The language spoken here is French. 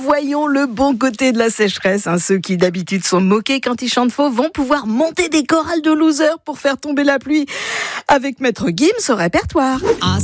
voyons le bon côté de la sécheresse. Ceux qui d'habitude sont moqués quand ils chantent faux vont pouvoir monter des chorales de losers pour faire tomber la pluie. Avec Maître Gims au répertoire.